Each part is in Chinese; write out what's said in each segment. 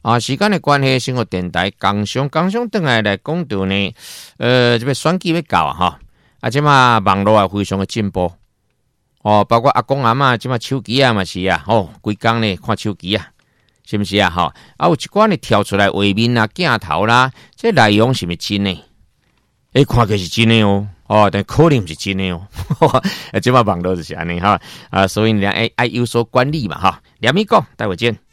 时间的关系，生活电台刚上回来讲到呢，这个选举要到哈，即嘛网络非常的进步包括阿公阿嬷即嘛手机嘛是规工呢看手机是不是有一寡呢跳出来画面镜头啦，这内容是不是真的？看起是真的但可能不是真的即嘛网络就是安尼所以呢爱有所管理嘛两米讲，待会见。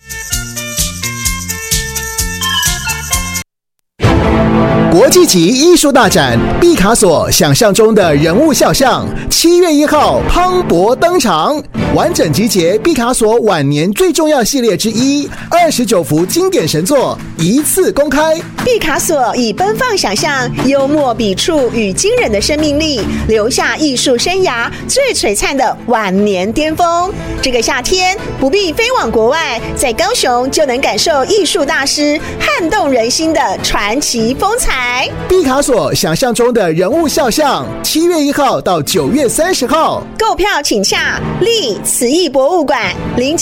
国际级艺术大展毕卡索想象中的人物肖像，7月1号磅礴登场，完整集结毕卡索晚年最重要系列之一，29幅经典神作一次公开。 毕卡索以奔放想象、幽默笔触与惊人的生命力，留下艺术生涯最璀璨的晚年巅峰。这个夏天不必飞往国外，在高雄就能感受艺术大师撼动人心的传奇风采。 毕卡索想象中的人物肖像，7月1号到9月30号， 购票请洽立慈艺博物馆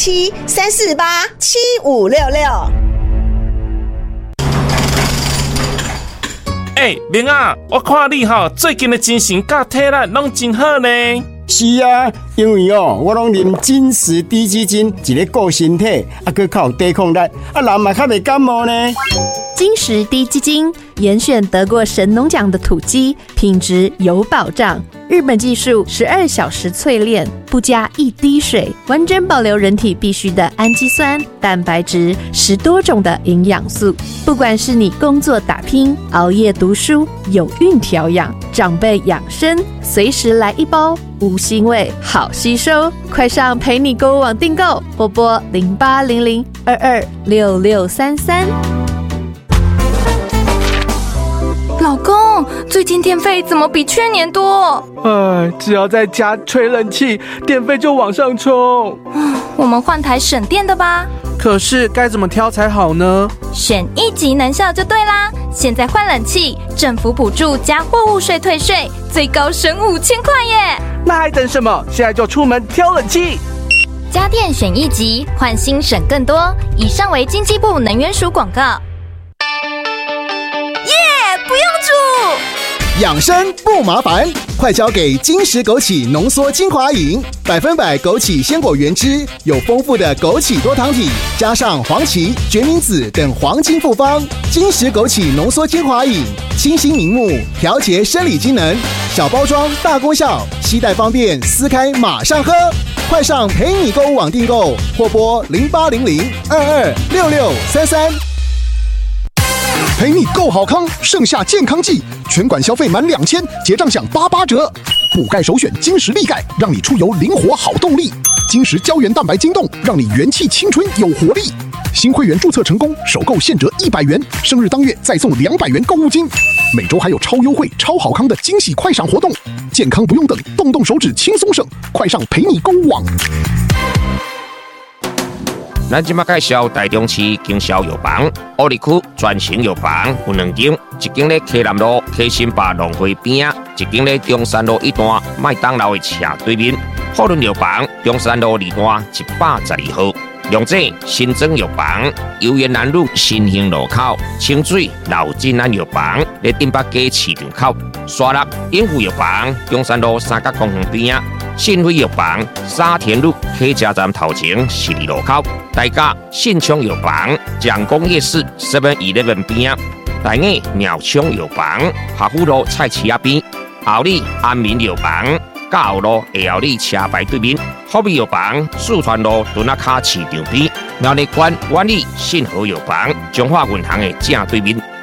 0734875566。 明啊，我看你最近的精神甲体力拢真好呢。 是啊，因为我拢啉金石低基金，一个顾身体，还靠抵抗力，人嘛较袂感冒呢。 金石低基金严选得过神农奖的土鸡，品质有保障。日本技术12小时淬炼，不加一滴水，完整保留人体必需的氨基酸、蛋白质，10多种的营养素。不管是你工作打拼、熬夜读书、有孕调养、长辈养生，随时来一包，无腥味，好吸收。快上陪你购物网订购，拨0800226633。 老公，最近电费怎么比去年多？ 只要在家吹冷气，电费就往上冲。 我们换台省电的吧。 可是该怎么挑才好呢？ 选1级能效就对啦！现在换冷气，政府补助加货物税退税，最高省5000块耶！ 那还等什么？现在就出门挑冷气。 家电选1级，换新省更多。以上为经济部能源署广告。不用煮， 养生不麻烦，快交给金石枸杞浓缩精华饮，100%枸杞鲜果原汁，有丰富的枸杞多糖体，加上黄芪、决明子等黄金复方。金石枸杞浓缩精华饮，清新明目，调节生理机能，小包装大功效，携带方便，撕开马上喝。快上陪你购物网订购，或拨0800226633。 陪你购好康，盛夏健康季，全馆消费满2000，结账享88折。补钙首选金石力钙，让你出游灵活好动力。金石胶原蛋白晶冻，让你元气青春有活力。新会员注册成功，首购现折100元，生日当月再送200元购物金。每周还有超优惠、超好康的惊喜快闪活动，健康不用等，动动手指轻松省。快上陪你购物网。 咱即马介绍台中市经销药房，乌里区专型药房有2间，一间咧溪南路溪新坝农会边，一间咧中山路1段麦当劳的斜对面。福伦药房中山路2段112号。龙井新庄药房游园南路新兴路口，清水老金安药房咧顶北街市场口。沙鹿英富药房中山路三角公园边。信辉药房沙田路客家站头前12路口，大甲信昌药房蒋公夜市 7-11边，大雅鸟昌药房华富路菜市仔边，后里安民药房甲后路下后里车牌对面，福美药房四川路墩仔卡市场边，苗栗县万里信和药房中华银行的正对面。